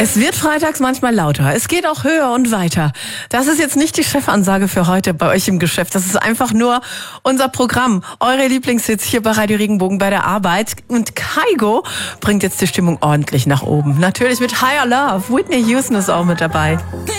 Es wird freitags manchmal lauter. Es geht auch höher und weiter. Das ist jetzt nicht die Chefansage für heute bei euch im Geschäft. Das ist einfach nur unser Programm. Eure Lieblingshits hier bei Radio Regenbogen bei der Arbeit. Und Kygo bringt jetzt die Stimmung ordentlich nach oben. Natürlich mit Higher Love. Whitney Houston ist auch mit dabei.